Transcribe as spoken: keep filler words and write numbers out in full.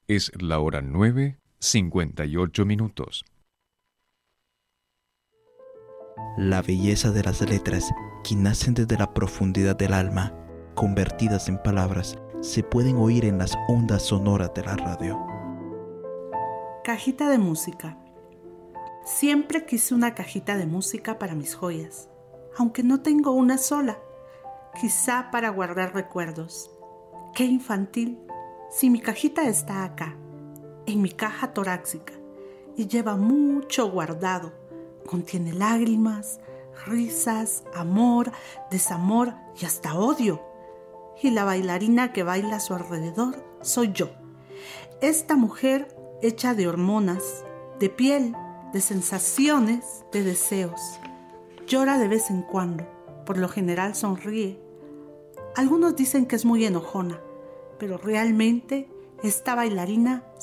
Es la hora nueve, cincuenta y ocho minutos. La belleza de las letras, que nacen desde la profundidad del alma, convertidas en palabras, se pueden oír en las ondas sonoras de la radio. Cajita de música. Siempre quise una cajita de música para mis joyas, aunque no tengo una sola, quizá para guardar recuerdos. ¡Qué infantil! Si mi cajita está acá, en mi caja torácica, y lleva mucho guardado, contiene lágrimas, risas, amor, desamor y hasta odio. Y la bailarina que baila a su alrededor soy yo. Esta mujer hecha de hormonas, de piel, de sensaciones, de deseos. Llora de vez en cuando, por lo general sonríe. Algunos dicen que es muy enojona, pero realmente esta bailarina